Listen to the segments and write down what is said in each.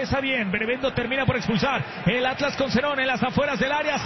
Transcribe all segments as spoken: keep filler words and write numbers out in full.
cabeza bien. Benevento termina por expulsar. El Atlas con Zenón en las afueras del área.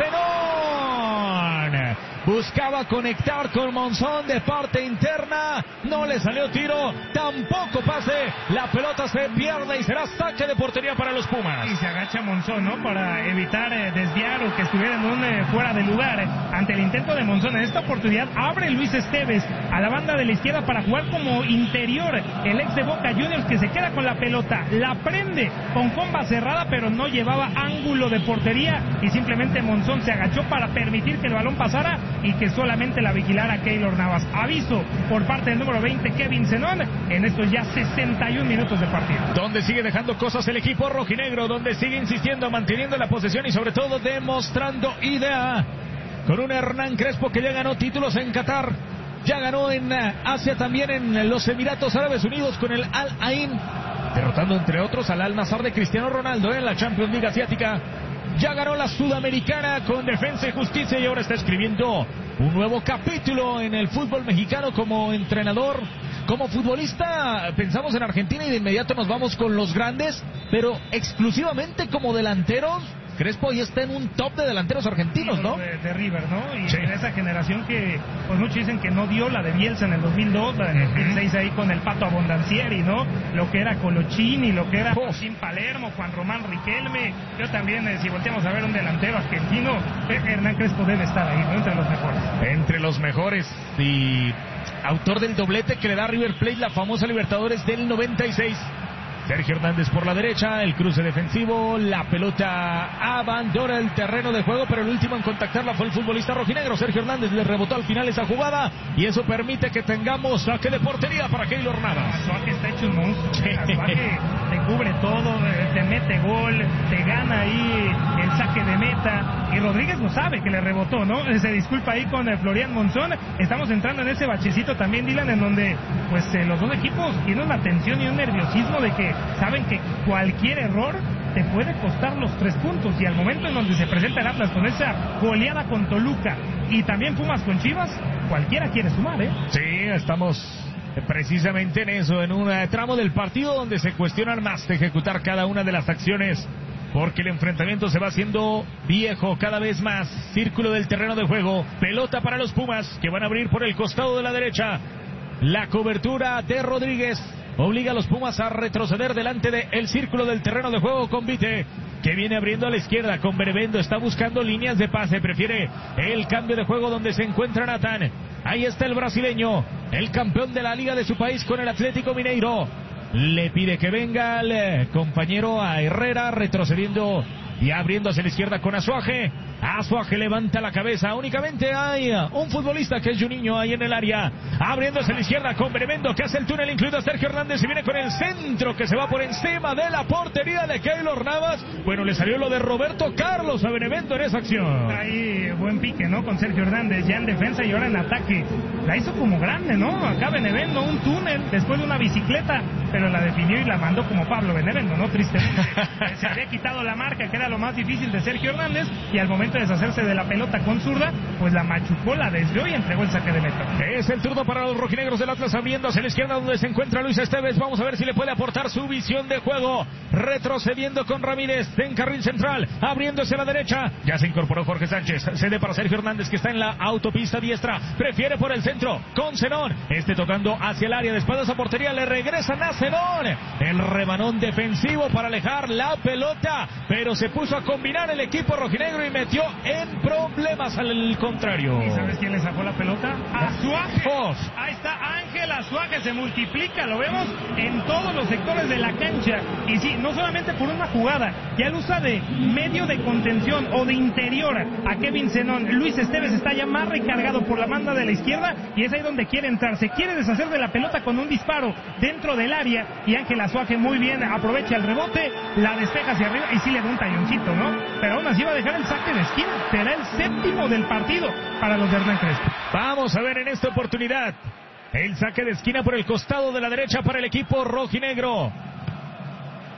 Zenón buscaba conectar con Monzón de parte interna. No le salió tiro. Tampoco pase. La pelota se pierde y será saque de portería para los Pumas. Y se agacha Monzón, ¿no? Para evitar eh, desviar o que estuviera en un eh, fuera de lugar. Ante el intento de Monzón, en esta oportunidad abre Luis Esteves a la banda de la izquierda para jugar como interior. El ex de Boca Juniors que se queda con la pelota. La prende con comba cerrada, pero no llevaba ángulo de portería. Y simplemente Monzón se agachó para permitir que el balón pasara y que solamente la vigilara Keylor Navas. Aviso por parte del número veinte, Kevin Zenón, en estos ya sesenta y un minutos de partido. Donde sigue dejando cosas el equipo rojinegro, donde sigue insistiendo, manteniendo la posesión y sobre todo demostrando idea. Con un Hernán Crespo que ya ganó títulos en Qatar, ya ganó en Asia también en los Emiratos Árabes Unidos con el Al Ain, derrotando entre otros al Al Nassr de Cristiano Ronaldo en la Champions League Asiática. Ya ganó la Sudamericana con Defensa y Justicia y ahora está escribiendo un nuevo capítulo en el fútbol mexicano como entrenador, como futbolista. Pensamos en Argentina y de inmediato nos vamos con los grandes, pero exclusivamente como delanteros. Crespo ya está en un top de delanteros argentinos, ¿no? De, de River, ¿no? Y sí. En esa generación que, pues muchos dicen que no dio la de Bielsa en el dos mil dos, la del dos mil seis ahí con el Pato Abondancieri, ¿no? Lo que era Colochini, lo que era Joaquín Palermo, Juan Román Riquelme. Yo también, eh, si volteamos a ver un delantero argentino, Hernán Crespo debe estar ahí, ¿no? Entre los mejores. Entre los mejores y autor del doblete que le da a River Plate la famosa Libertadores del noventa y seis. Sergio Hernández por la derecha, el cruce defensivo, la pelota abandona el terreno de juego, pero el último en contactarla fue el futbolista rojinegro. Sergio Hernández le rebotó al final esa jugada y eso permite que tengamos saque de portería para Keylor Navas. Azuaje está hecho un monstruo. Azuaje te cubre todo, te mete gol, te gana ahí el saque de meta. Y Rodríguez no sabe que le rebotó, ¿no? Se disculpa ahí con Florian Monzón. Estamos entrando en ese bachecito también, Dylan, en donde pues eh, los dos equipos tienen una tensión y un nerviosismo de que saben que cualquier error te puede costar los tres puntos. Y al momento en donde se presenta el Atlas con esa goleada con Toluca y también Pumas con Chivas, cualquiera quiere sumar, ¿eh? Sí, estamos precisamente en eso, en un tramo del partido donde se cuestionan más de ejecutar cada una de las acciones, porque el enfrentamiento se va haciendo viejo cada vez más. Círculo del terreno de juego, pelota para los Pumas que van a abrir por el costado de la derecha. La cobertura de Rodríguez obliga a los Pumas a retroceder delante del círculo del terreno de juego con Vite, que viene abriendo a la izquierda con Benevento. Está buscando líneas de pase, prefiere el cambio de juego donde se encuentra Natán. Ahí está el brasileño, el campeón de la liga de su país con el Atlético Mineiro. Le pide que venga el compañero a Herrera, retrocediendo y abriendo hacia la izquierda con Azuaje. Azuaje levanta la cabeza. Únicamente hay un futbolista que es Juninho ahí en el área. Abriendo hacia la izquierda con Benevento que hace el túnel, incluido a Sergio Hernández y viene con el centro que se va por encima de la portería de Keylor Navas. Bueno, le salió lo de Roberto Carlos a Benevento en esa acción. Ahí buen pique, ¿no? Con Sergio Hernández ya en defensa y ahora en ataque. La hizo como grande, ¿no? Acá Benevento, un túnel después de una bicicleta, pero la definió y la mandó como Pablo Benevento, ¿no? Tristemente. Se había quitado la marca, que era lo más difícil de Sergio Hernández, y al momento de deshacerse de la pelota con zurda, pues la machucó, la desvió y entregó el saque de meta. Es el turno para los rojinegros del Atlas, abriendo hacia la izquierda donde se encuentra Luis Esteves. Vamos a ver si le puede aportar su visión de juego. Retrocediendo con Ramírez en carril central, abriéndose a la derecha. Ya se incorporó Jorge Sánchez. Cede para Sergio Hernández que está en la autopista diestra. Prefiere por el centro con Zenón. Este tocando hacia el área. De espaldas a portería le regresan a Zenón. El rebanón defensivo para alejar la pelota, pero se puso a combinar el equipo rojinegro y metió en problemas al contrario. ¿Y sabes quién le sacó la pelota? Azuaje. Oh. Ahí está Ángel Azuaje, se multiplica, lo vemos en todos los sectores de la cancha. Y sí, no solamente por una jugada, ya él usa de medio de contención o de interior a Kevin Zenón. Luis Esteves está ya más recargado por la banda de la izquierda y es ahí donde quiere entrar. Se quiere deshacer de la pelota con un disparo dentro del área y Ángel Azuaje muy bien aprovecha el rebote, la despeja hacia arriba y sí le da un talloncito, ¿no? Pero aún así va a dejar el saque de esquina. Será el séptimo del partido para los de Hernán Crespo. Vamos a ver en esta oportunidad el saque de esquina por el costado de la derecha para el equipo rojinegro.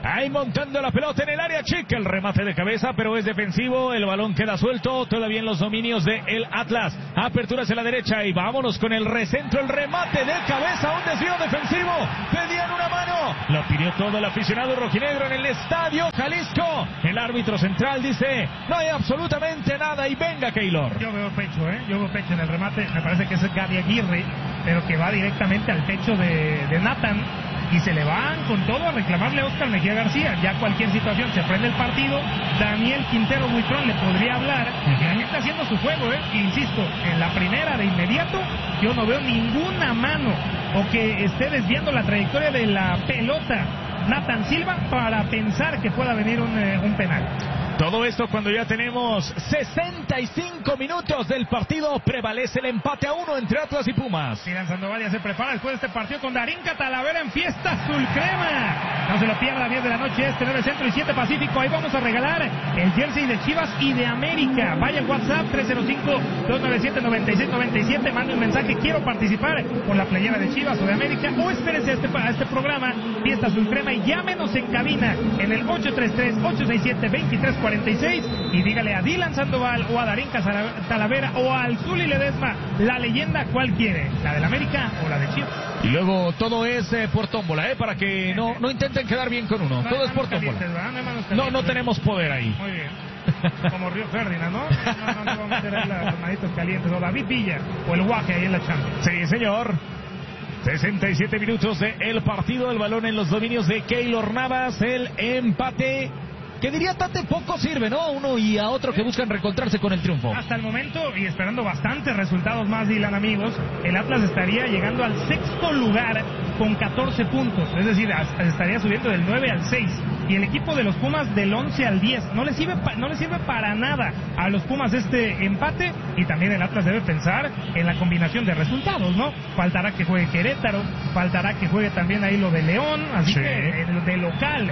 Ahí montando la pelota en el área chica, el remate de cabeza, pero es defensivo, el balón queda suelto, todavía en los dominios de el Atlas. Apertura hacia la derecha y vámonos con el recentro, el remate de cabeza, un desvío defensivo, pedían una mano, lo pidió todo el aficionado rojinegro en el estadio Jalisco. El árbitro central dice, no hay absolutamente nada y venga Keylor. Yo veo pecho, ¿eh? Yo veo pecho en el remate, me parece que es Gaby Aguirre, pero que va directamente al pecho de, de Nathan. Y se le van con todo a reclamarle a Oscar Mejía García. Ya cualquier situación se prende el partido. Daniel Quintero Buitrón le podría hablar. Y también está haciendo su juego, ¿eh? Insisto, en la primera de inmediato yo no veo ninguna mano o que esté desviando la trayectoria de la pelota Nathan Silva para pensar que pueda venir un, eh, un penal. Todo esto cuando ya tenemos sesenta y cinco minutos del partido, prevalece el empate a uno entre Atlas y Pumas. Dylan Sandoval ya se prepara después de este partido con Darinka Talavera en Fiesta Azul Crema. No se lo pierda, diez de la noche, este nueve Centro y siete Pacífico. Ahí vamos a regalar el jersey de Chivas y de América. Vaya en WhatsApp tres cero cinco, dos nueve siete, nueve seis nueve siete. Mande un mensaje, quiero participar por la playera de Chivas o de América. O espérese a este, a este programa, Fiesta Azul Crema, y llámenos en cabina en el ocho tres tres, ocho seis siete, dos tres cuarenta y seis y dígale a Dylan Sandoval o a Darinka Talavera o a Alzuli Ledesma, la leyenda, ¿cuál quiere? ¿La del América o la de Chivas? Y luego todo es eh, por tómbola, ¿eh? Para que no, no intenten quedar bien con uno. No todo es por tómbola. No, no, no tenemos poder ahí. Muy bien. Como Río Ferdinand, ¿no? No, no, no vamos a hacer ahí las manitos calientes. O David Villa o el Guaje ahí en la Champions. Sí, señor. sesenta y siete minutos del partido, el balón en los dominios de Keylor Navas, el empate. Que diría Tate, poco sirve, ¿no? A uno y a otro que buscan reencontrarse con el triunfo. Hasta el momento, y esperando bastantes resultados más, Dylan, amigos, el Atlas estaría llegando al sexto lugar con catorce puntos. Es decir, estaría subiendo del nueve al seis. Y el equipo de los Pumas del once al diez. No le sirve, no le sirve para nada a los Pumas este empate. Y también el Atlas debe pensar en la combinación de resultados, ¿no? Faltará que juegue Querétaro, faltará que juegue también ahí lo de León. Así sí. que el de local,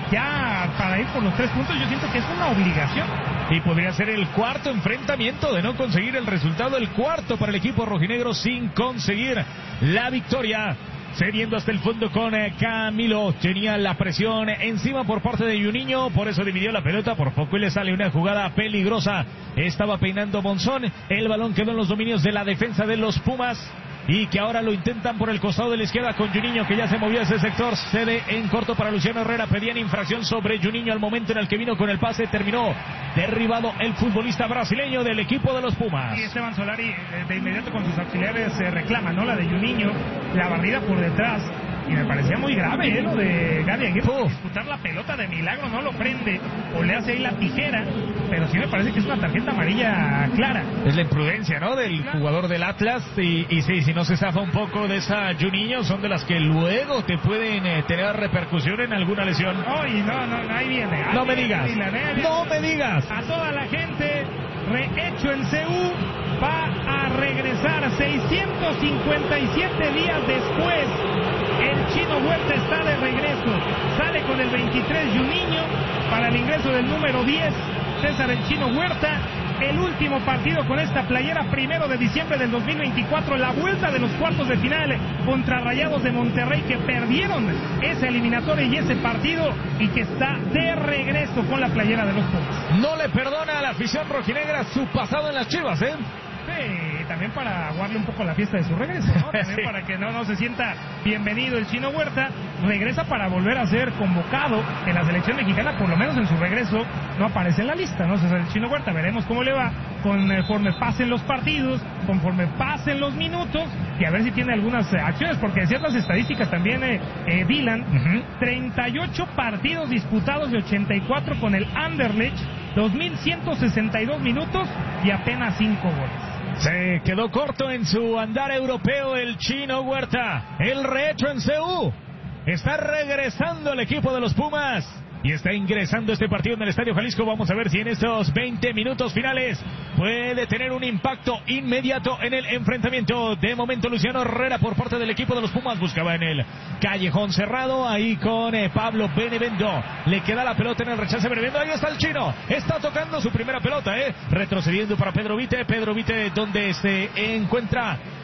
ya para ir por los tres puntos, yo siento que es una obligación. Y podría ser el cuarto enfrentamiento de no conseguir el resultado, el cuarto para el equipo rojinegro sin conseguir la victoria. Cediendo hasta el fondo con eh, Camilo, tenía la presión encima por parte de Juninho, por eso dividió la pelota, por poco y le sale una jugada peligrosa. Estaba peinando Monzón, el balón quedó en los dominios de la defensa de los Pumas. Y que ahora lo intentan por el costado de la izquierda con Juninho, que ya se movió a ese sector. Cede en corto para Luciano Herrera. Pedían infracción sobre Juninho al momento en el que vino con el pase. Terminó derribado el futbolista brasileño del equipo de los Pumas. Y Esteban Solari de inmediato con sus auxiliares se reclama, ¿no? La de Juninho, la barrida por detrás. Y me parecía muy grave, ¿eh? Lo de Gaby Aguirre. Oh. Disputar la pelota de milagro, no lo prende o le hace ahí la tijera, pero sí me parece que es una tarjeta amarilla clara. Es la imprudencia, ¿no? Del claro. jugador del Atlas. Y, y sí, si no se zafa un poco de esa Juninho, son de las que luego te pueden eh, tener repercusión en alguna lesión. Oye, no, no, ahí viene. Ahí no me viene, digas. Dylan, ¿eh? No me digas. A toda la gente, rehecho en C U, va a regresar seiscientos cincuenta y siete días después. El Chino Huerta está de regreso. Sale con el veintitrés Juninho para el ingreso del número diez, César el Chino Huerta. El último partido con esta playera, primero de diciembre del dos mil veinticuatro, la vuelta de los cuartos de final contra Rayados de Monterrey, que perdieron esa eliminatoria y ese partido, y que está de regreso con la playera de los Pumas. No le perdona a la afición rojinegra su pasado en las Chivas, ¿eh? Sí, también para aguarle un poco la fiesta de su regreso, ¿no? También sí. Para que no, no se sienta bienvenido el Chino Huerta. Regresa para volver a ser convocado en la selección mexicana, por lo menos en su regreso no aparece en la lista, ¿no? O sea, el Chino Huerta, veremos cómo le va conforme pasen los partidos, conforme pasen los minutos, y a ver si tiene algunas eh, acciones, porque decías las estadísticas también, eh, eh, Dylan, uh-huh. treinta y ocho partidos disputados de ochenta y cuatro con el Anderlecht, dos mil ciento sesenta y dos minutos y apenas cinco goles. Se quedó corto en su andar europeo el Chino Huerta. El rehecho en C U. Está regresando el equipo de los Pumas. Y está ingresando este partido en el Estadio Jalisco. Vamos a ver si en estos veinte minutos finales puede tener un impacto inmediato en el enfrentamiento. De momento Luciano Herrera por parte del equipo de los Pumas buscaba en el callejón cerrado, ahí con eh, Pablo Benevendo. Le queda la pelota en el rechace Benevendo. Ahí está el Chino. Está tocando su primera pelota, eh. Retrocediendo para Pedro Vite. Pedro Vite donde se encuentra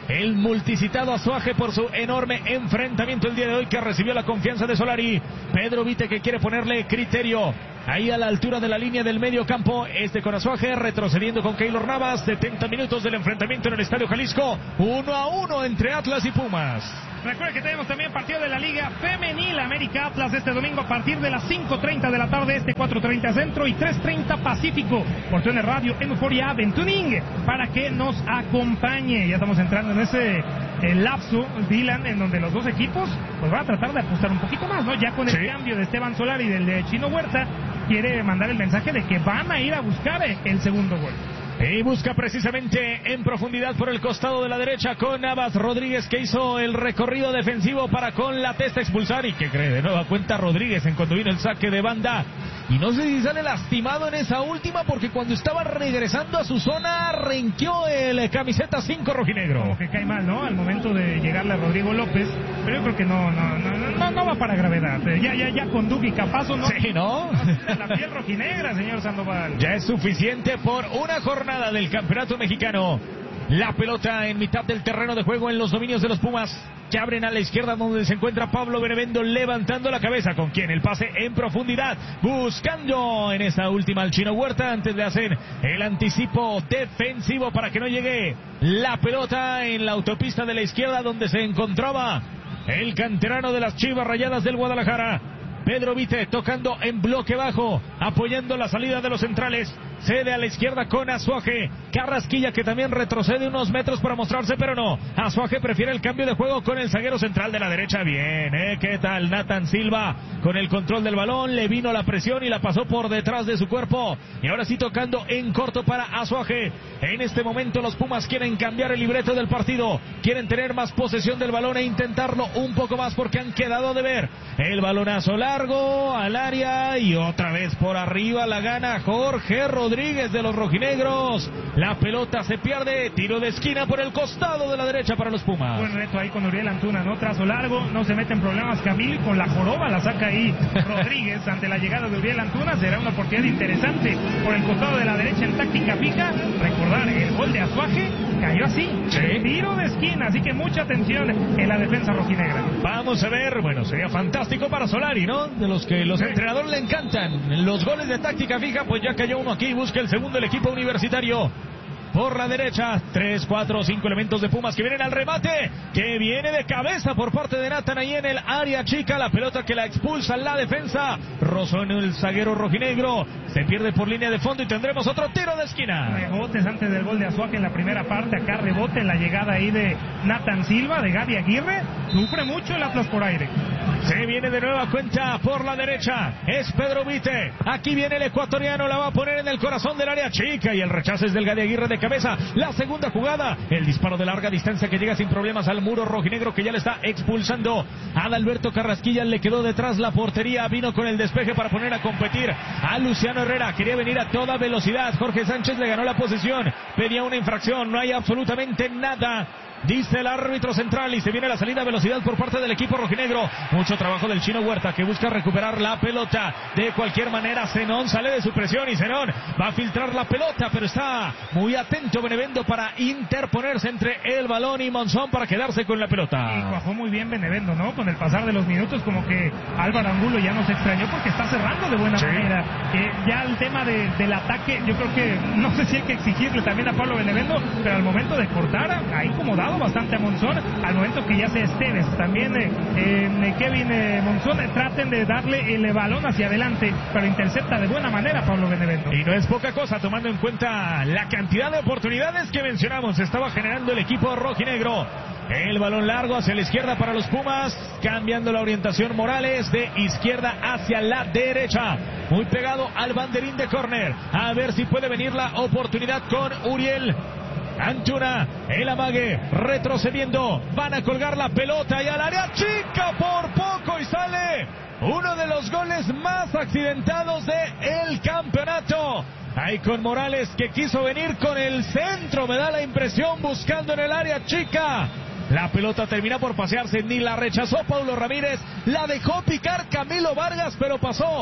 el multicitado Azuaje por su enorme enfrentamiento el día de hoy, que recibió la confianza de Solari. Pedro Vite, que quiere ponerle criterio ahí a la altura de la línea del medio campo. Este con Azuaje, retrocediendo con Keylor Navas. setenta minutos del enfrentamiento en el Estadio Jalisco. uno a uno entre Atlas y Pumas. Recuerden que tenemos también partido de la Liga Femenil América Atlas este domingo a partir de las cinco treinta de la tarde, este cuatro treinta Centro y tres treinta Pacífico, por T N Radio en Euforia App en Tuning, para que nos acompañe. Ya estamos entrando en ese eh, lapso, Dylan, en donde los dos equipos pues van a tratar de apostar un poquito más, ¿no? Ya con el sí. cambio de Esteban Solari y del de Chino Huerta, quiere mandar el mensaje de que van a ir a buscar el segundo gol. Y busca precisamente en profundidad por el costado de la derecha con Navas Rodríguez, que hizo el recorrido defensivo para con la testa expulsar. Y que cree de nueva cuenta Rodríguez en cuanto vino el saque de banda. Y no sé si sale lastimado en esa última, porque cuando estaba regresando a su zona renqueó el camiseta cinco rojinegro. Como que cae mal, ¿no? Al momento de llegarle a Rodrigo López. Pero yo creo que no, no, no, no, no va para gravedad. Ya, ya, ya con Duque y Capazo no. Sí, ¿no? La piel rojinegra, señor Sandoval. Ya es suficiente por una jornada del campeonato mexicano. La pelota en mitad del terreno de juego en los dominios de los Pumas, que abren a la izquierda donde se encuentra Pablo Benevendo levantando la cabeza. ¿Con quien el pase en profundidad? Buscando en esa última al Chino Huerta antes de hacer el anticipo defensivo para que no llegue la pelota en la autopista de la izquierda donde se encontraba el canterano de las Chivas Rayadas del Guadalajara. Pedro Vite tocando en bloque bajo, apoyando la salida de los centrales. Cede a la izquierda con Azuaje. Carrasquilla, que también retrocede unos metros para mostrarse, pero no. Azuaje prefiere el cambio de juego con el zaguero central de la derecha. Bien, ¿eh? ¿Qué tal? Nathan Silva con el control del balón. Le vino la presión y la pasó por detrás de su cuerpo. Y ahora sí tocando en corto para Azuaje. En este momento los Pumas quieren cambiar el libreto del partido. Quieren tener más posesión del balón e intentarlo un poco más, porque han quedado de ver. El balonazo largo al área y otra vez por arriba la gana Jorge Rodríguez de los rojinegros. La pelota se pierde, tiro de esquina por el costado de la derecha para los Pumas. Buen reto ahí con Uriel Antuna, ¿no? Trazo largo, no se mete en problemas Camilo, y con la joroba la saca ahí Rodríguez ante la llegada de Uriel Antuna. Será una oportunidad interesante por el costado de la derecha en táctica fija. Recordar, el gol de Azuaje cayó así, sí. Tiro de esquina, así que mucha atención en la defensa rojinegra. Vamos a ver, bueno, sería fantástico para Solari, ¿no? De los que los sí. entrenadores le encantan los goles de táctica fija, pues ya cayó uno aquí, busca el segundo el equipo universitario. Por la derecha, tres, cuatro, cinco elementos de Pumas que vienen al remate, que viene de cabeza por parte de Nathan ahí en el área chica, la pelota que la expulsa la defensa, rozó en el zaguero rojinegro, se pierde por línea de fondo y tendremos otro tiro de esquina. Rebotes antes del gol de Azuaje en la primera parte, acá rebote en la llegada ahí de Nathan Silva, de Gaby Aguirre, sufre mucho el Atlas por aire. Se viene de nueva cuenta por la derecha, es Pedro Vite, aquí viene el ecuatoriano, la va a poner en el corazón del área chica y el rechazo es del Gaby Aguirre de cabeza. La segunda jugada, el disparo de larga distancia que llega sin problemas al muro rojinegro, que ya le está expulsando. Adalberto Carrasquilla le quedó detrás la portería, vino con el despeje para poner a competir a Luciano Herrera, quería venir a toda velocidad. Jorge Sánchez le ganó la posición, pedía una infracción, no hay absolutamente nada, dice el árbitro central, y se viene la salida a velocidad por parte del equipo rojinegro. Mucho trabajo del Chino Huerta, que busca recuperar la pelota. De cualquier manera, Zenón sale de su presión y Zenón va a filtrar la pelota, pero está muy atento Benevendo para interponerse entre el balón y Monzón para quedarse con la pelota. Y cuajó muy bien Benevendo, ¿no? Con el pasar de los minutos, como que Álvaro Angulo ya nos extrañó porque está cerrando de buena sí. manera. Eh, ya el tema de, del ataque, yo creo que no sé si hay que exigirle también a Pablo Benevendo, pero al momento de cortar, ha incomodado bastante a Monzón, al momento que ya se Esteves, también eh, eh, Kevin eh, Monzón, eh, traten de darle el balón hacia adelante, pero intercepta de buena manera Pablo Benevento. Y no es poca cosa, tomando en cuenta la cantidad de oportunidades que mencionamos, estaba generando el equipo rojinegro. El balón largo hacia la izquierda para los Pumas, cambiando la orientación Morales de izquierda hacia la derecha, muy pegado al banderín de córner, a ver si puede venir la oportunidad con Uriel Antuna, el amague, retrocediendo, van a colgar la pelota y al área chica por poco y sale uno de los goles más accidentados del campeonato. Ahí con Morales, que quiso venir con el centro, me da la impresión, buscando en el área chica. La pelota termina por pasearse, ni la rechazó Paulo Ramírez, la dejó picar Camilo Vargas, pero pasó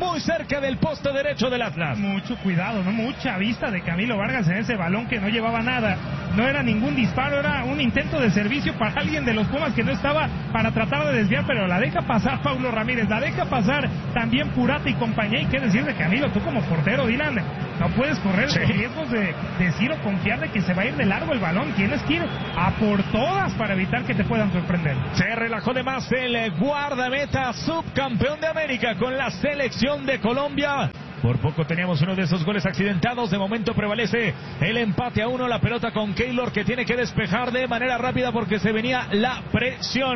muy cerca del poste derecho del Atlas. Mucho cuidado, ¿no? Mucha vista de Camilo Vargas en ese balón que no llevaba nada. No era ningún disparo, era un intento de servicio para alguien de los Pumas que no estaba para tratar de desviar, pero la deja pasar Paulo Ramírez, la deja pasar también Purata y compañía. Y qué decir de Camilo, tú como portero, Dylan, no puedes correr sí. riesgos de decir o confiar de que se va a ir de largo el balón. Tienes que ir a por todas para evitar que te puedan sorprender. Se relajó de más el guardameta subcampeón de América con la selección de Colombia. Por poco teníamos uno de esos goles accidentados. De momento prevalece el empate a uno. La pelota con Keylor, que tiene que despejar de manera rápida porque se venía la presión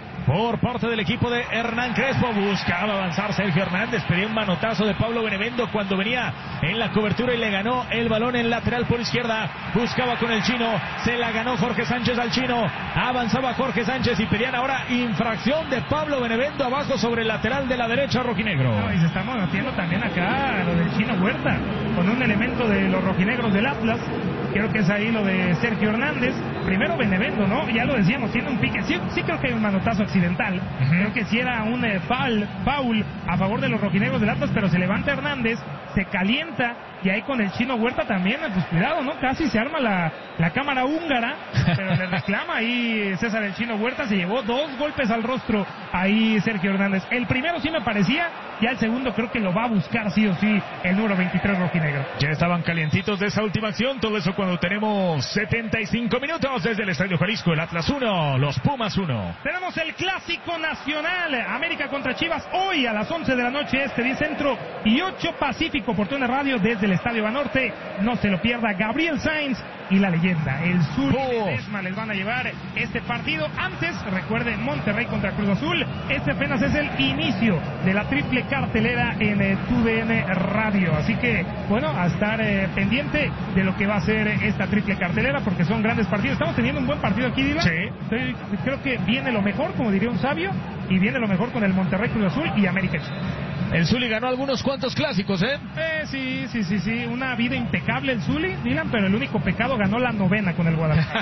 por parte del equipo de Hernán Crespo. Buscaba avanzar Sergio Hernández, pedía un manotazo de Pablo Benevendo cuando venía en la cobertura y le ganó el balón en lateral por izquierda. Buscaba con el chino, se la ganó Jorge Sánchez al chino. Avanzaba Jorge Sánchez y pedían ahora infracción de Pablo Benevendo abajo sobre el lateral de la derecha rojinegro. No, y se está moviendo también acá lo del chino Huerta con un elemento de los rojinegros del Atlas. Creo que es ahí lo de Sergio Hernández. Primero Benevendo, ¿no? Ya lo decíamos, tiene un pique. Sí, sí creo que hay un manotazo accidental. Uh-huh. Creo que sí era un eh, foul, foul a favor de los rojinegros del Atlas, pero se levanta Hernández, se calienta, y ahí con el chino Huerta también, pues cuidado, ¿no? Casi se arma la, la cámara húngara, pero le reclama ahí César el chino Huerta, se llevó dos golpes al rostro ahí Sergio Hernández. El primero sí me parecía, ya el segundo creo que lo va a buscar sí o sí el número veintitrés rojinegro. Ya estaban calientitos de esa última acción, todo eso cuando tenemos setenta y cinco minutos desde el Estadio Jalisco. El Atlas uno, los Pumas uno. Tenemos el Clásico Nacional, América contra Chivas, hoy a las once de la noche, este diez Centro y ocho Pacífico, por Tune Radio desde el Estadio Banorte. No se lo pierda. Gabriel Sainz y la leyenda, el Sur oh. de Desma, les van a llevar este partido. Antes, recuerden, Monterrey contra Cruz Azul. Este apenas es el inicio de la triple cartelera en eh, T V N Radio. Así que, bueno, a estar eh, pendiente de lo que va a ser esta triple cartelera, porque son grandes partidos. Estamos teniendo un buen partido aquí, Dylan. Sí. Estoy, creo que viene lo mejor, como diría un sabio, y viene lo mejor con el Monterrey, Cruz Azul y América. El Zuli ganó algunos cuantos clásicos, ¿eh? Eh, sí, sí, sí, sí. Una vida impecable el Zuli, Dylan, pero el único pecado, ganó la novena con el Guadalajara.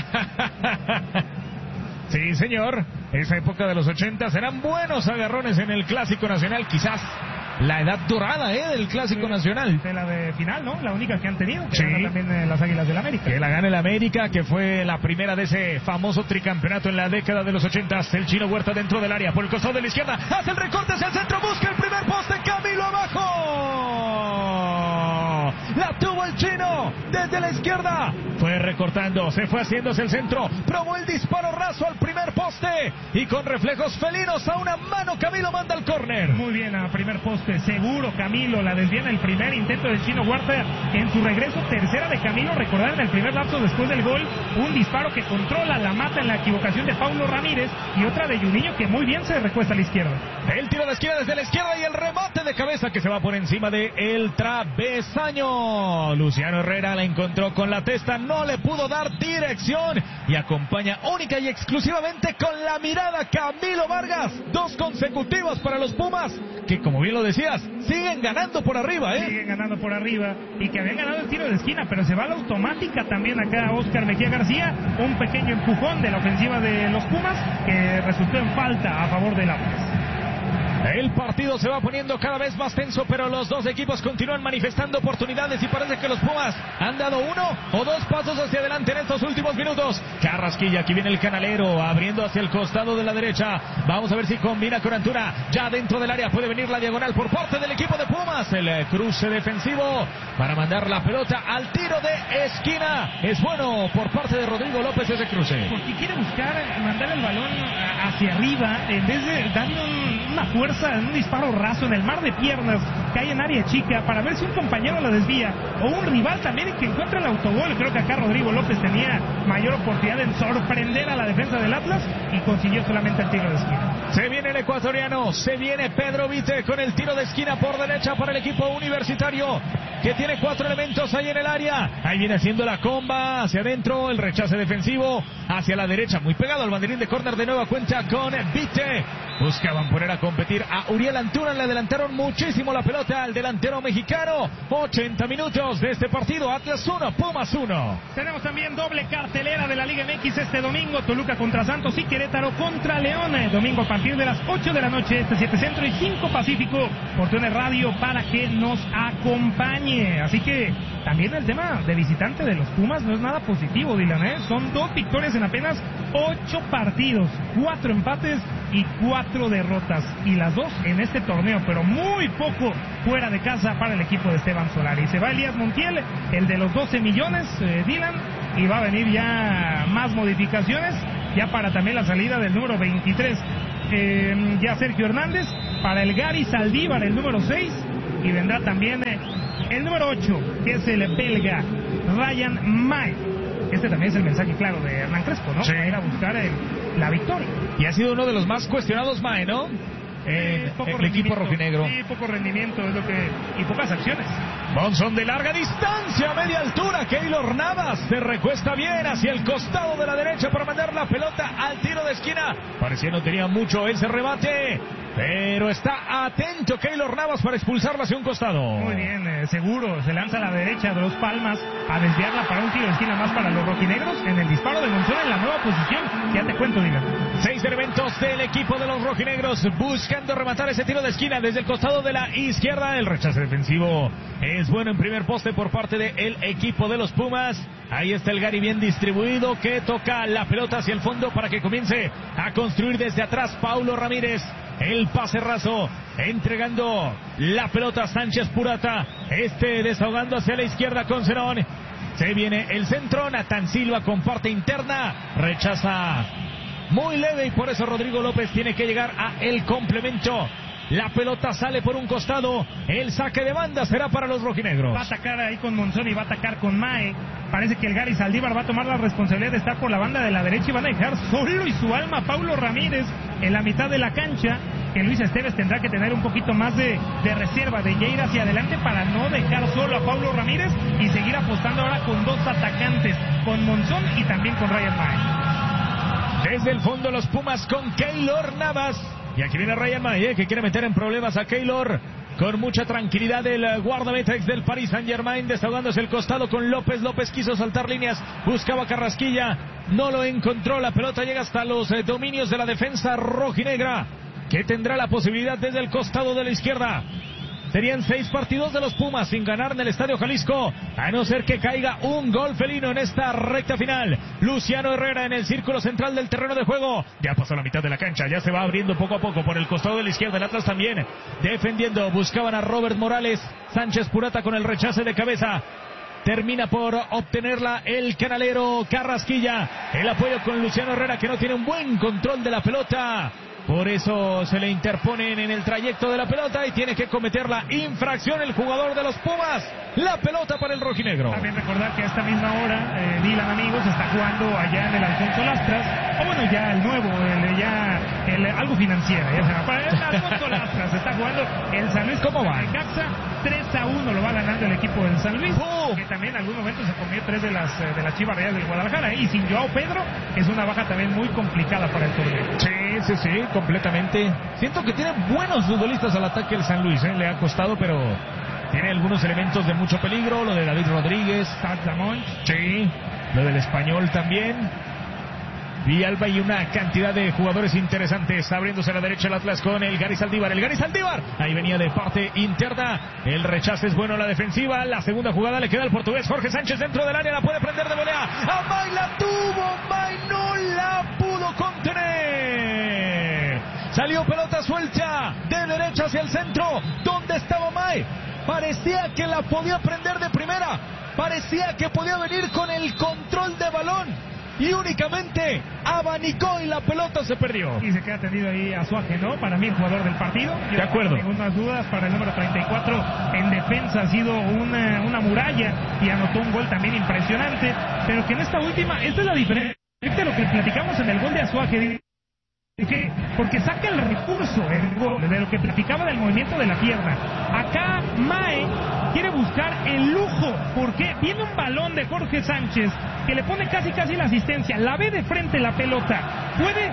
Sí, señor. Esa época de los ochentas eran buenos agarrones en el Clásico Nacional. Quizás la edad dorada, ¿eh? Del Clásico Nacional. De la de final, ¿no? La única que han tenido. Que sí. Ganan también eh, las Águilas del América. Que la gane el América, que fue la primera de ese famoso tricampeonato en la década de los ochentas. El chino Huerta dentro del área, por el costado de la izquierda. Hace el recorte hacia el centro, busca el primer poste. Camilo abajo. La tuvo el chino desde la izquierda. Fue recortando, se fue haciéndose el centro. Probó el disparo raso al primer poste. Y con reflejos felinos a una mano, Camilo manda el córner. Muy bien, a primer poste. Seguro Camilo la desvía en el primer intento del chino Huerta. En su regreso, tercera de Camilo. Recordar en el primer lapso después del gol, un disparo que controla, la mata en la equivocación de Paulo Ramírez. Y otra de Juninho que muy bien se recuesta a la izquierda. El tiro de esquina desde la izquierda y el remate de cabeza que se va por encima de el travesaño. Luciano Herrera la encontró con la testa, no le pudo dar dirección y acompaña única y exclusivamente con la mirada Camilo Vargas. Dos consecutivas para los Pumas, que como bien lo decías, siguen ganando por arriba, ¿eh? Siguen ganando por arriba y que habían ganado el tiro de esquina, pero se va a la automática también acá Oscar Mejía García. Un pequeño empujón de la ofensiva de los Pumas que resultó en falta a favor del Atlas. El partido se va poniendo cada vez más tenso, pero los dos equipos continúan manifestando oportunidades y parece que los Pumas han dado uno o dos pasos hacia adelante en estos últimos minutos. Carrasquilla, aquí viene el canalero, abriendo hacia el costado de la derecha. Vamos a ver si combina con Antuna. Ya dentro del área puede venir la diagonal por parte del equipo de Pumas. El cruce defensivo para mandar la pelota al tiro de esquina. Es bueno por parte de Rodrigo López ese cruce. Porque quiere buscar mandar el balón hacia arriba en vez de darle un, una fuerza, un disparo raso en el mar de piernas que hay en área chica para ver si un compañero la desvía o un rival también que encuentra el autogol. Creo que acá Rodrigo López tenía mayor oportunidad en sorprender a la defensa del Atlas y consiguió solamente el tiro de esquina. Se viene el ecuatoriano, se viene Pedro Vite con el tiro de esquina por derecha para el equipo universitario, que tiene cuatro elementos ahí en el área. Ahí viene haciendo la comba hacia adentro, el rechace defensivo hacia la derecha, muy pegado al banderín de córner, de nueva cuenta con Vite. Buscaban poner a competir a Uriel Antuna, le adelantaron muchísimo la pelota al delantero mexicano. ochenta minutos de este partido, Atlas uno, Pumas uno. Tenemos también doble cartelera de la Liga M X este domingo, Toluca contra Santos y Querétaro contra León. Domingo a partir de las ocho de la noche, este siete Centro y cinco Pacífico, por T U N Radio para que nos acompañe. Así que también el tema de visitante de los Pumas no es nada positivo, Dylan, ¿eh? Son dos victorias en apenas ocho partidos, cuatro empates y cuatro derrotas, y las dos en este torneo, pero muy poco fuera de casa para el equipo de Esteban Solari. Se va Elías Montiel, el de los doce millones, eh, Dylan, y va a venir ya más modificaciones, ya para también la salida del número veintitrés, eh, ya Sergio Hernández, para el Gary Saldívar, el número seis, y vendrá también eh, el número ocho, que es el belga Ryan May. Este también es el mensaje claro de Hernán Crespo, ¿no? Sí. Para ir a buscar el, la victoria. Y ha sido uno de los más cuestionados, Mae, ¿no? Eh, Sí, el equipo rojinegro. Sí, poco rendimiento es lo que, y pocas acciones. Monzón de larga distancia, media altura. Keylor Navas se recuesta bien hacia el costado de la derecha para mandar la pelota al tiro de esquina. Parecía no tenía mucho ese remate, pero está atento Keylor Navas para expulsarla hacia un costado. Muy bien, eh, seguro. Se lanza a la derecha de Dos Palmas a desviarla para un tiro de esquina más para los rojinegros en el disparo de Monzón en la nueva posición. Ya te cuento, Dylan. Seis elementos del equipo de los rojinegros buscando rematar ese tiro de esquina desde el costado de la izquierda. El rechace defensivo es bueno en primer poste por parte del equipo de los Pumas. Ahí está el Gary bien distribuido que toca la pelota hacia el fondo para que comience a construir desde atrás Paulo Ramírez. El pase raso, entregando la pelota a Sánchez Purata. Este desahogando hacia la izquierda con Zenón. Se viene el centro, Natán Silva con parte interna. Rechaza muy leve y por eso Rodrigo López tiene que llegar a el complemento. La pelota sale por un costado. El saque de banda será para los rojinegros. Va a atacar ahí con Monzón y va a atacar con Mae. Parece que el Gary Saldívar va a tomar la responsabilidad de estar por la banda de la derecha y van a dejar solo y su alma a Paulo Ramírez en la mitad de la cancha. Que Luis Esteves tendrá que tener un poquito más de, de reserva, de ya ir hacia adelante para no dejar solo a Paulo Ramírez y seguir apostando ahora con dos atacantes, con Monzón y también con Ryan Mae. Desde el fondo los Pumas con Keylor Navas. Y aquí viene Ryan May, que quiere meter en problemas a Keylor. Con mucha tranquilidad el guardameta ex del Paris Saint-Germain, desahogándose el costado con López. López quiso saltar líneas, buscaba Carrasquilla, no lo encontró. La pelota llega hasta los eh, dominios de la defensa rojinegra, que tendrá la posibilidad desde el costado de la izquierda. Serían seis partidos de los Pumas sin ganar en el Estadio Jalisco, a no ser que caiga un gol felino en esta recta final. Luciano Herrera en el círculo central del terreno de juego. Ya pasó la mitad de la cancha, ya se va abriendo poco a poco por el costado de la izquierda. El Atlas también defendiendo, buscaban a Robert Morales. Sánchez Purata con el rechace de cabeza. Termina por obtenerla el canalero Carrasquilla. El apoyo con Luciano Herrera, que no tiene un buen control de la pelota. Por eso se le interponen en el trayecto de la pelota y tiene que cometer la infracción el jugador de los Pumas. La pelota para el rojinegro. También recordar que a esta misma hora, eh, Dylan, amigos, está jugando allá en el Alfonso Lastras, o bueno, ya el nuevo, el, ya el, algo financiero, ya se llama. Para el Alfonso Lastras está jugando el San Luis. ¿Cómo va? Necaxa, tres a uno lo va ganando el equipo del San Luis, ¡Oh! que también en algún momento se comió tres de las, de las Chivas Rayadas del Guadalajara, y sin Joao Pedro es una baja también muy complicada para el torneo. Sí, sí, sí, completamente. Siento que tiene buenos futbolistas al ataque el San Luis, ¿eh? Le ha costado, pero tiene algunos elementos de mucho peligro. Lo de David Rodríguez, Zamón, sí, lo del Español también. Villalba y una cantidad de jugadores interesantes. Abriéndose a la derecha el Atlas con el Gary Saldívar. El Gary Saldívar. Ahí venía de parte interna. El rechace es bueno a la defensiva. La segunda jugada le queda al portugués Jorge Sánchez dentro del área. La puede prender de volea. Amay la tuvo. May no la pudo contener. Salió pelota suelta de derecha hacia el centro. ¿Dónde estaba May? Parecía que la podía prender de primera. Parecía que podía venir con el control de balón. Y únicamente abanicó y la pelota se perdió. Y se queda tendido ahí a Suaje, ¿no? Para mí el jugador del partido. Yo de acuerdo. No tengo ninguna dudas. Para el número treinta y cuatro en defensa ha sido una, una muralla y anotó un gol también impresionante. Pero que en esta última, esta es la diferencia de lo que platicamos en el gol de Azuaje. Porque, porque saca el recurso, el gol, de lo que platicaba del movimiento de la pierna. Acá Mae quiere buscar el lujo, porque viene un balón de Jorge Sánchez que le pone casi casi la asistencia, la ve de frente la pelota, puede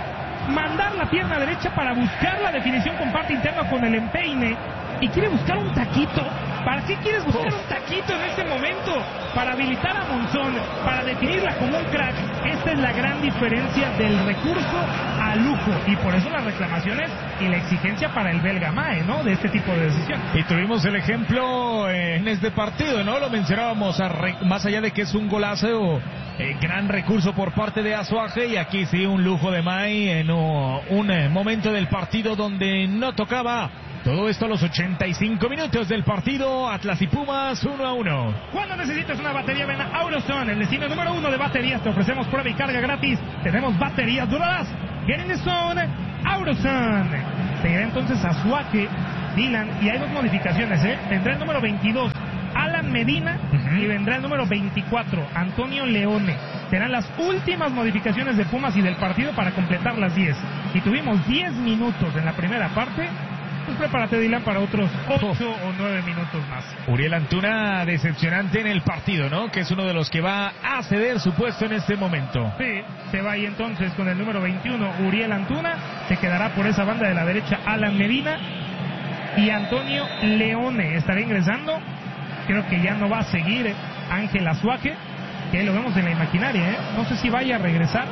mandar la pierna derecha para buscar la definición con parte interna con el empeine y quiere buscar un taquito. ¿Para qué quieres buscar un taquito en este momento? Para habilitar a Monzón, para definirla como un crack. Esta es la gran diferencia del recurso a lujo y por eso las reclamaciones y la exigencia para el belga Mae, ¿no? De este tipo de decisión. Y tuvimos el ejemplo en este partido, ¿no? Lo mencionábamos, a re... más allá de que es un golazo, eh, gran recurso por parte de Azuaje, y aquí sí un lujo de Mae en uh, un eh, momento del partido donde no tocaba. Todo esto a los ochenta y cinco minutos del partido. Atlas y Pumas uno a uno. Cuando necesitas una batería, ven a AutoZone, el destino número uno de baterías. Te ofrecemos prueba y carga gratis. Tenemos baterías duradas. Get in the zone, AutoZone. Seguirá entonces Azuaje, Dylan, y hay dos modificaciones, ¿eh? Vendrá el número veintidós, Alan Medina, uh-huh. y vendrá el número veinticuatro, Antonio Leone. Serán las últimas modificaciones de Pumas y del partido para completar las diez. Y tuvimos diez minutos en la primera parte. Pues prepárate, Dylan, para otros ocho o nueve minutos más. Uriel Antuna, decepcionante en el partido, ¿no? Que es uno de los que va a ceder su puesto en este momento. Sí, se va ahí entonces con el número veintiuno, Uriel Antuna. Se quedará por esa banda de la derecha Alan Medina. Y Antonio Leone estará ingresando. Creo que ya no va a seguir Ángel Azuaje, que lo vemos en la imaginaria, ¿eh? No sé si vaya a regresar.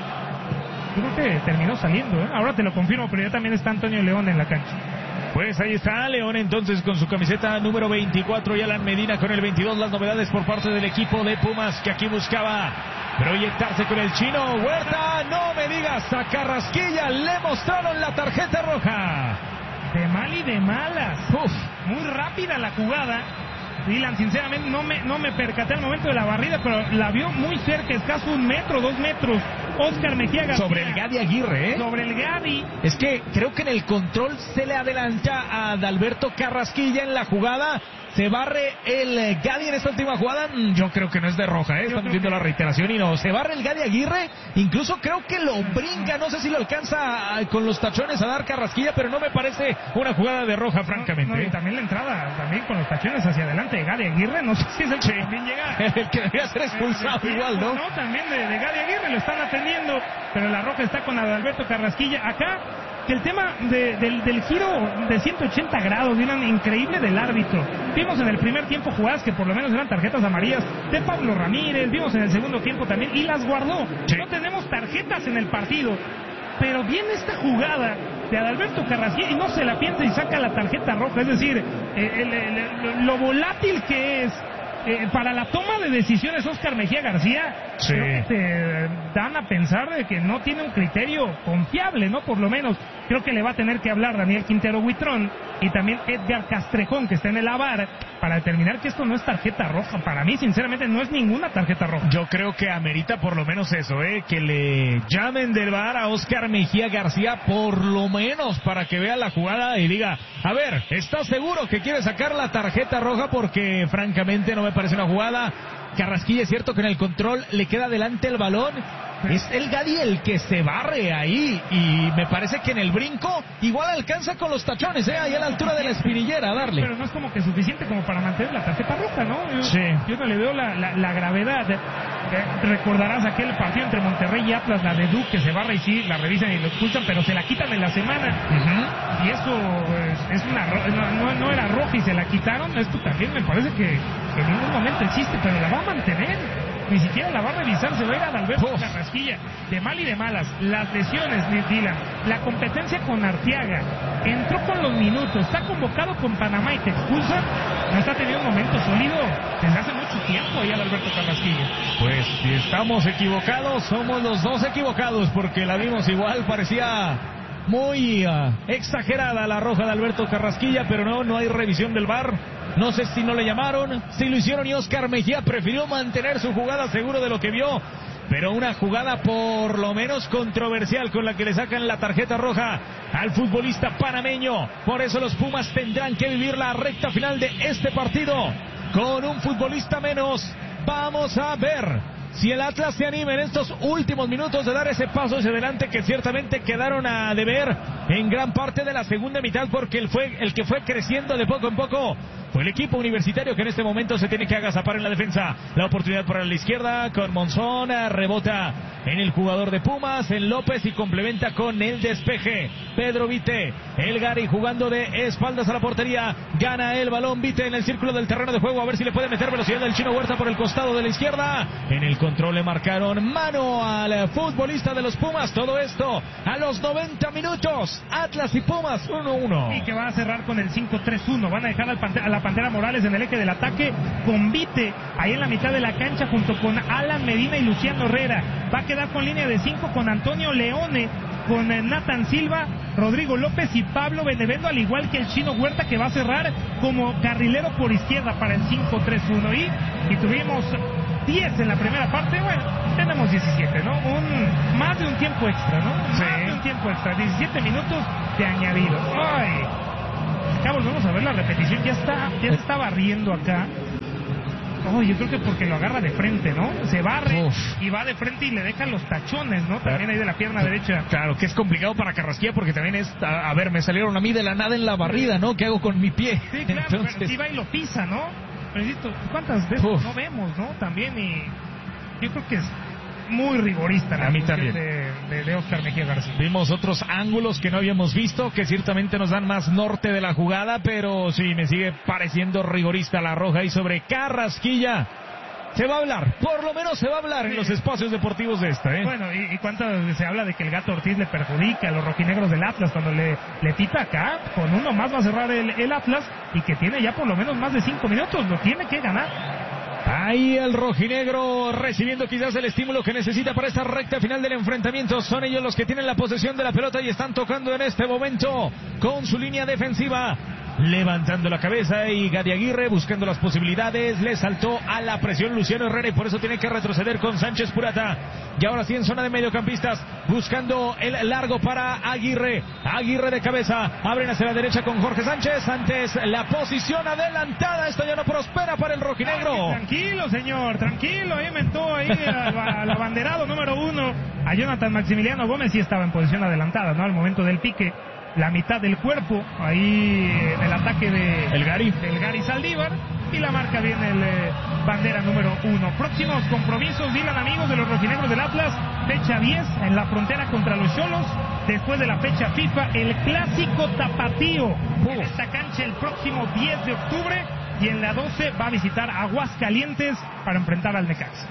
Yo creo que terminó saliendo, ¿eh? Ahora te lo confirmo, pero ya también está Antonio Leone en la cancha. Pues ahí está León entonces con su camiseta número veinticuatro y Alan Medina con el veintidós. Las novedades por parte del equipo de Pumas, que aquí buscaba proyectarse con el chino. Huerta, no me digas, a Carrasquilla le mostraron la tarjeta roja. De mal y de malas. Uf. Muy rápida la jugada. Dylan, sinceramente no me, no me percaté al momento de la barrida, pero la vio muy cerca, escaso un metro, dos metros. Oscar Mejía García. Sobre el Gadi Aguirre, ¿eh? Sobre el Gadi. Es que creo que en el control se le adelanta a Adalberto Carrasquilla en la jugada. Se barre el Gadi en esta última jugada. Yo creo que no es de roja, ¿eh? Estamos viendo que... la reiteración y no. Se barre el Gadi Aguirre. Incluso creo que lo brinca. No sé si lo alcanza con los tachones a dar Carrasquilla, pero no me parece una jugada de roja, francamente. No, no, y también la entrada, también con los tachones hacia adelante de Gadi Aguirre. No sé si es el que sí. también llega. El que debería ser expulsado el, igual, ¿no? No, también de, de Gadi Aguirre lo están atendiendo. Pero la roja está con Adalberto Carrasquilla. Acá, que el tema de, del, del giro de ciento ochenta grados, Dylan, increíble del árbitro. Vimos en el primer tiempo jugadas que por lo menos eran tarjetas amarillas de Pablo Ramírez, vimos en el segundo tiempo también, y las guardó. Sí. No tenemos tarjetas en el partido, pero viene esta jugada de Adalberto Carrasquilla y no se la piensa y saca la tarjeta roja. Es decir, eh, el, el, el, lo volátil que es Eh, para la toma de decisiones Oscar Mejía García, sí. creo que te dan a pensar de que no tiene un criterio confiable, ¿no? Por lo menos creo que le va a tener que hablar Daniel Quintero Buitrón y también Edgar Castrejón, que está en el A V A R, para determinar que esto no es tarjeta roja. Para mí, sinceramente, no es ninguna tarjeta roja. Yo creo que amerita por lo menos eso, ¿eh? Que le llamen del V A R a Oscar Mejía García, por lo menos, para que vea la jugada y diga, a ver, ¿estás seguro que quiere sacar la tarjeta roja? Porque, francamente, no me parece una jugada. Carrasquilla, es cierto que en el control le queda delante el balón. Es el Gadi el que se barre ahí y me parece que en el brinco igual alcanza con los tachones, ¿eh? Ahí a la altura de la espinillera a darle. Pero no es como que suficiente como para mantener la tarjeta roja, ¿no? Yo, sí. yo no le veo la, la, la gravedad. Eh, recordarás aquel partido entre Monterrey y Atlas, la de Duque, que se barra y sí, la revisan y lo expulsan, pero se la quitan en la semana. Uh-huh. Y eso es, es una no, no, no era roja y se la quitaron. Esto también me parece que en ningún momento existe, pero la va a mantener. Ni siquiera la va a revisar, se va a ir a Adalberto oh. Carrasquilla. De mal y de malas, las lesiones, Dylan, la competencia con Arteaga, entró con los minutos, está convocado con Panamá y te expulsa. No está teniendo un momento sólido desde hace mucho tiempo ahí Adalberto Carrasquilla. Pues si estamos equivocados, somos los dos equivocados, porque la vimos igual, parecía muy uh, exagerada la roja de Alberto Carrasquilla, pero no, no hay revisión del V A R. No sé si no le llamaron, si lo hicieron, y Oscar Mejía prefirió mantener su jugada seguro de lo que vio, pero una jugada por lo menos controversial con la que le sacan la tarjeta roja al futbolista panameño. Por eso los Pumas tendrán que vivir la recta final de este partido con un futbolista menos. Vamos a ver si el Atlas se anima en estos últimos minutos de dar ese paso hacia adelante que ciertamente quedaron a deber en gran parte de la segunda mitad, porque él fue el que fue creciendo de poco en poco Fue el equipo universitario que en este momento se tiene que agazapar en la defensa. La oportunidad para la izquierda con Monzón, rebota en el jugador de Pumas, en López, y complementa con el despeje. Pedro Vite, el Gary jugando de espaldas a la portería, gana el balón Vite en el círculo del terreno de juego, a ver si le puede meter velocidad del Chino Huerta por el costado de la izquierda. En el control le marcaron mano al futbolista de los Pumas. Todo esto a los noventa minutos. Atlas y Pumas uno uno. Y que va a cerrar con el cinco tres uno. Van a dejar al Pantera, a la Pantera Morales en el eje del ataque, con Vite ahí en la mitad de la cancha junto con Alan Medina y Luciano Herrera. Va a quedar con línea de cinco con Antonio Leone, con Nathan Silva, Rodrigo López y Pablo Benevendo, al igual que el Chino Huerta, que va a cerrar como carrilero por izquierda para el cinco tres uno. Y, y tuvimos diez en la primera parte, bueno, tenemos diecisiete, ¿no? Un, más de un tiempo extra, ¿no? Sí. Más de un tiempo extra, diecisiete minutos de añadido. ¡Ay! Acá volvemos a ver la repetición, ya está, ya se está barriendo acá. Oh, yo creo que porque lo agarra de frente, ¿no? Se barre Uf. y va de frente y le deja los tachones, ¿no? También ahí de la pierna derecha. Claro, que es complicado para Carrasquilla porque también es, a, a ver, me salieron a mí de la nada en la barrida, ¿no? ¿Qué hago con mi pie? Sí, claro, Entonces... pero si va y lo pisa, ¿no? Pero ¿cuántas veces Uf. no vemos, no? También, y yo creo que es muy rigorista la a mí también. De, de, de Oscar Mejía García. Vimos otros ángulos que no habíamos visto, que ciertamente nos dan más norte de la jugada, pero sí, me sigue pareciendo rigorista la roja. Y sobre Carrasquilla se va a hablar, por lo menos se va a hablar sí. en los espacios deportivos de esta, ¿eh? Bueno, y, y cuánto se habla de que el Gato Ortiz le perjudica a los rojinegros del Atlas cuando le, le pita acá, con uno más va a cerrar el, el Atlas, y que tiene ya por lo menos más de cinco minutos, lo tiene que ganar. Ahí el rojinegro recibiendo quizás el estímulo que necesita para esta recta final del enfrentamiento. Son ellos los que tienen la posesión de la pelota y están tocando en este momento con su línea defensiva, levantando la cabeza, y Gadi Aguirre buscando las posibilidades. Le saltó a la presión Luciano Herrera y por eso tiene que retroceder con Sánchez Purata. Y ahora sí en zona de mediocampistas, buscando el largo para Aguirre. Aguirre de cabeza, abren hacia la derecha con Jorge Sánchez. Antes la posición adelantada, esto ya no prospera para el rojinegro. Ay, tranquilo, señor, tranquilo, ahí mentó ahí al, al abanderado número uno, a Jonathan Maximiliano Gómez. Sí estaba en posición adelantada, ¿no? Al momento del pique, la mitad del cuerpo ahí en el ataque de el Gary, del Gary Saldívar, y la marca viene el eh, bandera número uno. Próximos compromisos, Dylan, amigos de los rojinegros del Atlas, fecha diez en la frontera contra los Xolos. Después de la fecha FIFA, el clásico tapatío uh. en esta cancha el próximo diez de octubre, y en la doce va a visitar Aguascalientes para enfrentar al Necaxa.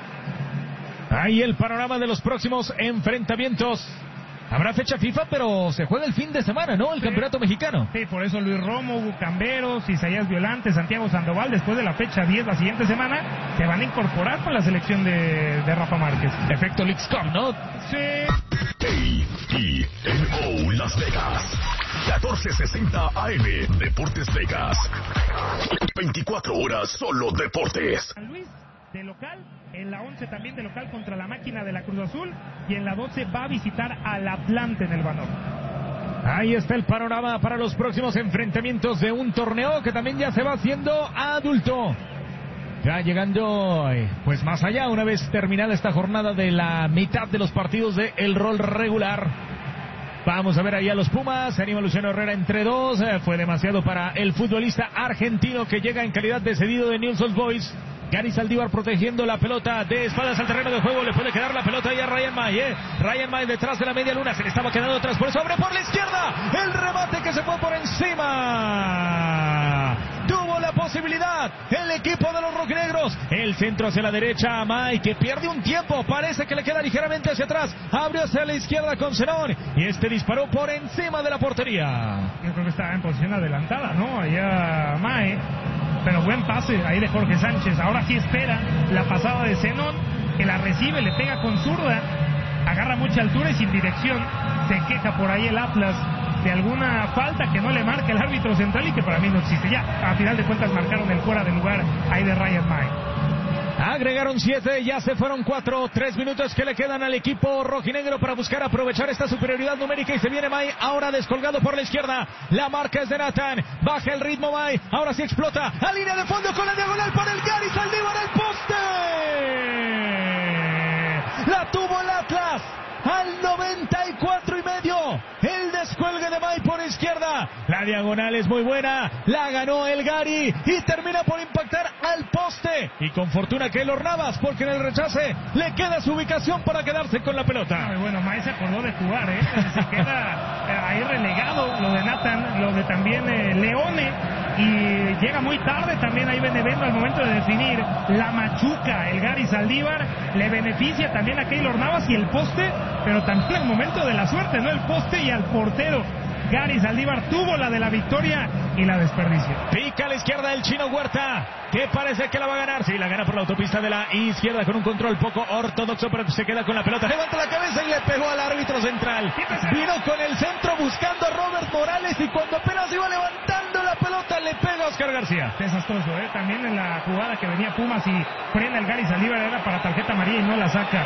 Ahí el panorama de los próximos enfrentamientos. Habrá fecha FIFA, pero se juega el fin de semana, ¿no? El sí. campeonato mexicano. Sí, por eso Luis Romo, Hugo Camberos, Isaías Violante, Santiago Sandoval, después de la fecha diez la siguiente semana, se van a incorporar con la selección de, de Rafa Márquez. Efecto Leagues Cup, ¿no? Sí. A I N O Las Vegas, catorce sesenta A M, Deportes Vegas. veinticuatro horas solo deportes. San Luis, de local. En la once también de local contra la Máquina de la Cruz Azul, y en la doce va a visitar al Atlante en el Banor. Ahí está el panorama para los próximos enfrentamientos de un torneo que también ya se va haciendo adulto. Ya llegando pues más allá, una vez terminada esta jornada de la mitad de los partidos de el rol regular. Vamos a ver ahí a los Pumas, se anima Luciano Herrera entre dos, eh, fue demasiado para el futbolista argentino que llega en calidad de cedido de Newell's Old Boys. Gary Saldívar protegiendo la pelota de espaldas al terreno de juego, le puede quedar la pelota ahí a Ryan May, eh. Ryan May detrás de la media luna, se le estaba quedando atrás, por eso abre por la izquierda, el remate que se fue por encima. Tuvo la posibilidad el equipo de los rojinegros, el centro hacia la derecha, May que pierde un tiempo, parece que le queda ligeramente hacia atrás, abrió hacia la izquierda con Zenón y este disparó por encima de la portería. Yo creo que estaba en posición adelantada, ¿no? Allá May, pero buen pase ahí de Jorge Sánchez. Ahora sí espera la pasada de Zenón, que la recibe, le pega con zurda, agarra mucha altura y sin dirección. Se queja por ahí el Atlas de alguna falta que no le marca el árbitro central y que para mí no existe. Ya, a final de cuentas marcaron el fuera de lugar ahí de Ryan May. Agregaron siete, ya se fueron cuatro, tres minutos que le quedan al equipo rojinegro para buscar aprovechar esta superioridad numérica y se viene May, ahora descolgado por la izquierda, la marca es de Nathan, baja el ritmo May, ahora sí explota, a línea de fondo con la diagonal para el Gary Saldívar al poste, la tuvo el Atlas, al noventa y cuatro y medio, el descuelgue de May por izquierda, la La diagonal es muy buena. La ganó el Gary y termina por impactar al poste. Y con fortuna Keylor Navas, porque en el rechace le queda su ubicación para quedarse con la pelota. Ay, bueno, Mae se acordó de jugar, ¿eh? Se queda eh, ahí relegado lo de Nathan, lo de también eh, Leone. Y llega muy tarde también ahí Benevento al momento de definir. La machuca el Gary Saldívar, le beneficia también a Keylor Navas y el poste, pero también el momento de la suerte, ¿no? El poste y al portero. Gary Saldívar tuvo la de la victoria y la desperdició. Pica a la izquierda el Chino Huerta, que parece que la va a ganar. Sí, la gana por la autopista de la izquierda con un control poco ortodoxo, pero se queda con la pelota. Levanta la cabeza y le pegó al árbitro central. Vino con el centro buscando a Robert Morales y cuando apenas iba levantando la pelota le pega a Oscar García. Desastroso, ¿eh? También en la jugada que venía Pumas y frena el Gary Saldívar era para tarjeta amarilla y no la saca.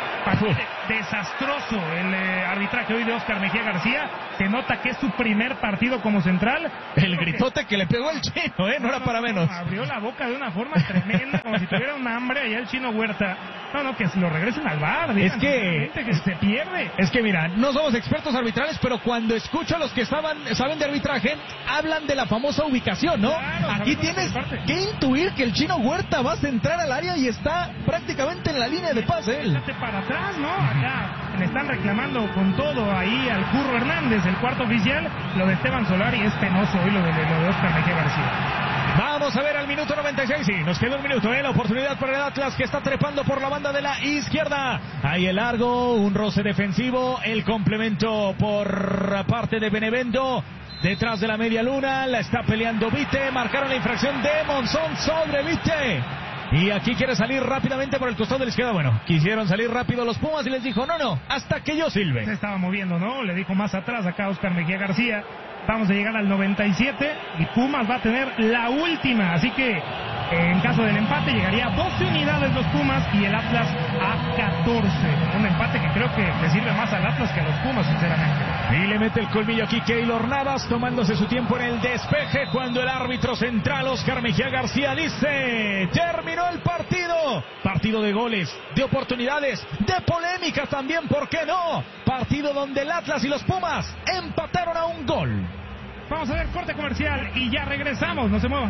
Desastroso el eh, arbitraje hoy de Oscar Mejía García. Se nota que es su primer partido como central. El gritote que le pegó el Chino, ¿eh? No, no era para menos. No, abrió la boca de una forma tremenda, como si tuviera un hambre allá el Chino Huerta. No, no, que lo regresen al bar. Es que, que se pierde. Es que mira, no somos expertos arbitrales, pero cuando escucho a los que estaban, saben de arbitraje, hablan de la famosa ubicación, ¿no? Claro, aquí tienes que intuir que el Chino Huerta va a centrar al área y está prácticamente en la línea de pase él. Para atrás, ¿no? Acá le están reclamando con todo ahí al Curro Hernández, el cuarto oficial. Lo de Esteban Solari es penoso hoy, lo de, lo de Oscar Mejía García. Vamos a ver al minuto noventa y seis, sí, nos queda un minuto, ¿eh? La oportunidad para el Atlas que está trepando por la banda de la izquierda. Ahí el largo, un roce defensivo, el complemento por parte de Benevento. Detrás de la media luna, la está peleando Vite, marcaron la infracción de Monzón sobre Vite. Y aquí quiere salir rápidamente por el costado de la izquierda. Bueno, quisieron salir rápido los Pumas y les dijo, no, no, hasta que yo silbe. Se estaba moviendo, ¿no? Le dijo más atrás acá Oscar Mejía García. Vamos a llegar al noventa y siete y Pumas va a tener la última. Así que en caso del empate llegaría a doce unidades los Pumas y el Atlas a catorce. Un empate que creo que le sirve más al Atlas que a los Pumas, sinceramente. Y le mete el colmillo aquí Keylor Navas, tomándose su tiempo en el despeje, cuando el árbitro central Oscar Mejía García dice: terminó el partido. Partido de goles, de oportunidades, de polémica también, ¿por qué no? Partido donde el Atlas y los Pumas empataron a un gol. Vamos a ver corte comercial y ya regresamos, no se muevan.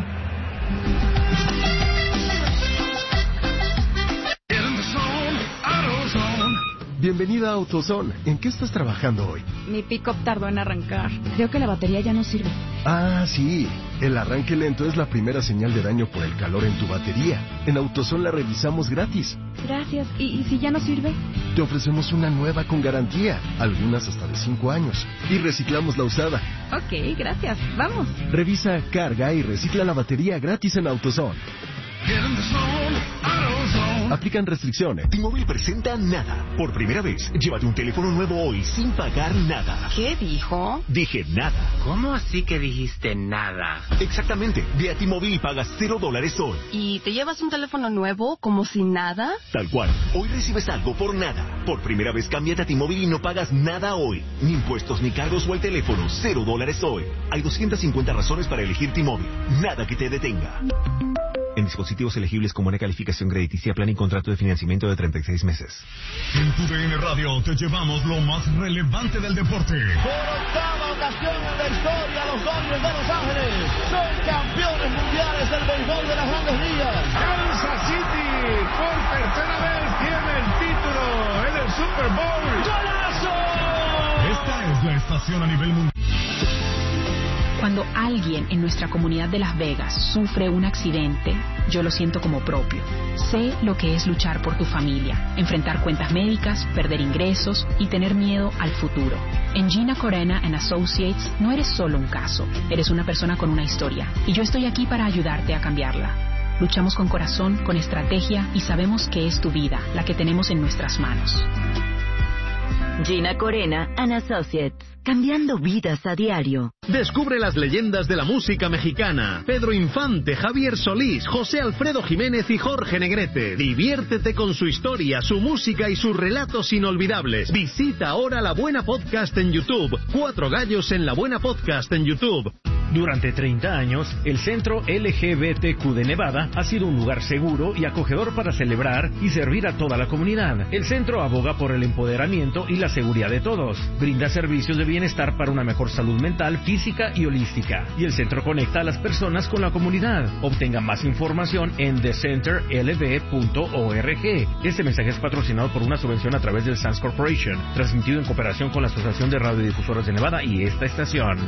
Bienvenida a AutoZone. ¿En qué estás trabajando hoy? Mi pick-up tardó en arrancar. Creo que la batería ya no sirve. Ah, sí. El arranque lento es la primera señal de daño por el calor en tu batería. En AutoZone la revisamos gratis. Gracias. ¿Y, y si ya no sirve? Te ofrecemos una nueva con garantía, algunas hasta de cinco años. Y reciclamos la usada. Ok, gracias. Vamos. Revisa, carga y recicla la batería gratis en AutoZone. Aplican restricciones. T-Mobile presenta Nada. Por primera vez, llévate un teléfono nuevo hoy sin pagar nada. ¿Qué dijo? Dije nada. ¿Cómo así que dijiste nada? Exactamente. Ve a T-Mobile y pagas cero dólares hoy. ¿Y te llevas un teléfono nuevo como si nada? Tal cual. Hoy recibes algo por nada. Por primera vez, cámbiate a T-Mobile y no pagas nada hoy. Ni impuestos, ni cargos o el teléfono. Cero dólares hoy. Hay doscientas cincuenta razones para elegir T-Mobile. Nada que te detenga. En dispositivos elegibles con buena calificación crediticia, plan y contrato de financiamiento de treinta y seis meses. En tu D N Radio te llevamos lo más relevante del deporte. Por octava ocasión en la historia, los Dodgers de Los Ángeles son campeones mundiales del béisbol de las Grandes Ligas. Kansas City por tercera vez tiene el título en el Super Bowl. ¡Golazo! Esta es la estación a nivel mundial. Cuando alguien en nuestra comunidad de Las Vegas sufre un accidente, yo lo siento como propio. Sé lo que es luchar por tu familia, enfrentar cuentas médicas, perder ingresos y tener miedo al futuro. En Gina Corena and Associates no eres solo un caso, eres una persona con una historia, y yo estoy aquí para ayudarte a cambiarla. Luchamos con corazón, con estrategia y sabemos que es tu vida la que tenemos en nuestras manos. Gina Corena and Associates, cambiando vidas a diario. Descubre las leyendas de la música mexicana. Pedro Infante, Javier Solís, José Alfredo Jiménez y Jorge Negrete. Diviértete con su historia, su música y sus relatos inolvidables. Visita ahora La Buena Podcast en YouTube. Cuatro gallos en La Buena Podcast en YouTube. Durante treinta años, el Centro L G B T Q de Nevada ha sido un lugar seguro y acogedor para celebrar y servir a toda la comunidad. El centro aboga por el empoderamiento y la seguridad de todos. Brinda servicios de bienestar para una mejor salud mental, física y holística. Y el centro conecta a las personas con la comunidad. Obtenga más información en the center l b punto org. Este mensaje es patrocinado por una subvención a través del Sands Corporation, transmitido en cooperación con la Asociación de Radiodifusoras de Nevada y esta estación.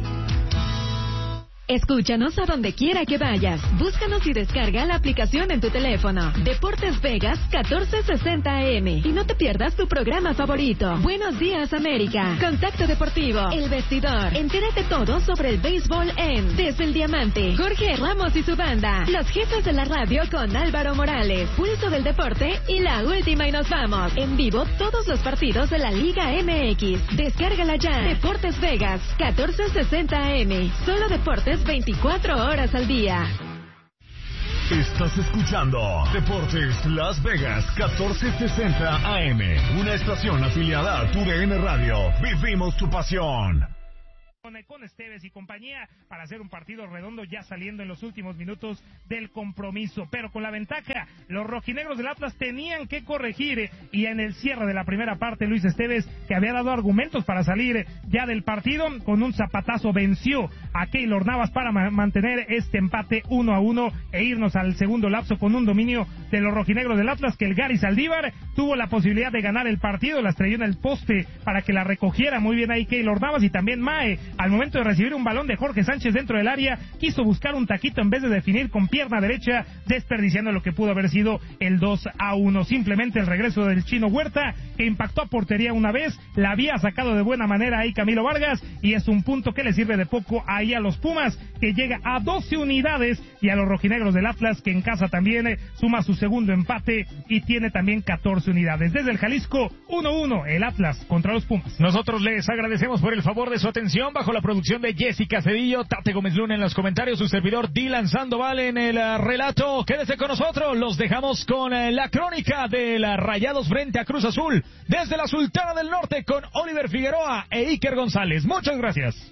Escúchanos a donde quiera que vayas. Búscanos y descarga la aplicación en tu teléfono. Deportes Vegas catorce sesenta A M. Y no te pierdas tu programa favorito. Buenos días, América. Contacto Deportivo. El Vestidor. Entérate todo sobre el béisbol en Desde el Diamante. Jorge Ramos y su banda. Los jefes de la radio con Álvaro Morales. Pulso del Deporte y la última y nos vamos. En vivo todos los partidos de la Liga M X. Descárgala ya. Deportes Vegas catorce sesenta A M. Solo deportes veinticuatro horas al día. Estás escuchando Deportes Las Vegas catorce sesenta A M, una estación afiliada a tu D N Radio. Vivimos tu pasión. Con, con Esteves y compañía para hacer un partido redondo ya saliendo en los últimos minutos del compromiso, pero con la ventaja los rojinegros del Atlas tenían que corregir y en el cierre de la primera parte Luis Esteves, que había dado argumentos para salir ya del partido, con un zapatazo venció a Keylor Navas para ma- mantener este empate uno a uno e irnos al segundo lapso con un dominio de los rojinegros del Atlas, que el Gary Saldívar tuvo la posibilidad de ganar el partido, la estrelló en el poste para que la recogiera muy bien ahí Keylor Navas, y también Mae, al momento de recibir un balón de Jorge Sánchez dentro del área, quiso buscar un taquito en vez de definir con pierna derecha, desperdiciando lo que pudo haber sido el dos a uno. Simplemente el regreso del Chino Huerta, que impactó a portería una vez, la había sacado de buena manera ahí Camilo Vargas, y es un punto que le sirve de poco ahí a los Pumas, que llega a doce unidades, y a los rojinegros del Atlas, que en casa también eh, suma su segundo empate y tiene también catorce unidades. Desde el Jalisco, uno uno, el Atlas contra los Pumas. Nosotros les agradecemos por el favor de su atención, bajo la producción de Jessica Cedillo, Tate Gómez Luna en los comentarios, su servidor Dylan Sandoval en el uh, relato. Quédese con nosotros, los dejamos con uh, la crónica de la Rayados frente a Cruz Azul desde la Sultana del Norte con Oliver Figueroa e Iker González. Muchas gracias.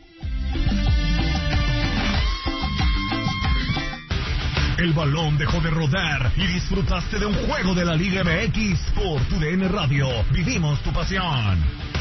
El balón dejó de rodar y disfrutaste de un juego de la Liga M X por tu D N Radio. Vivimos tu pasión.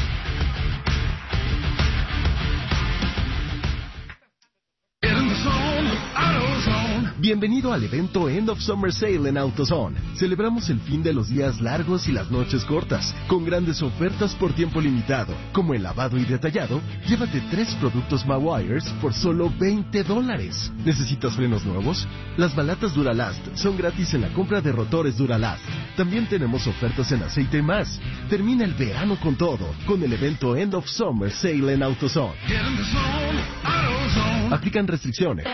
Bienvenido al evento End of Summer Sale en AutoZone. Celebramos el fin de los días largos y las noches cortas, con grandes ofertas por tiempo limitado. Como el lavado y detallado, llévate tres productos Mawires por solo veinte dólares. ¿Necesitas frenos nuevos? Las balatas Duralast son gratis en la compra de rotores Duralast. También tenemos ofertas en aceite y más. Termina el verano con todo, con el evento End of Summer Sale en AutoZone. Aplican restricciones.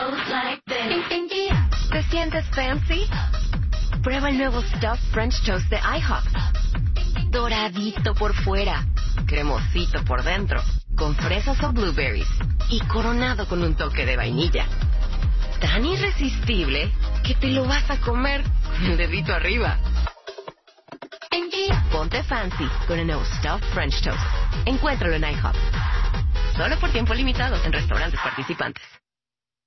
¿Te sientes fancy? Prueba el nuevo Stuffed French Toast de IHOP. Doradito por fuera, cremosito por dentro, con fresas o blueberries y coronado con un toque de vainilla. Tan irresistible que te lo vas a comer con el dedito arriba. Ponte fancy con el nuevo Stuffed French Toast. Encuéntralo en IHOP. Solo por tiempo limitado en restaurantes participantes.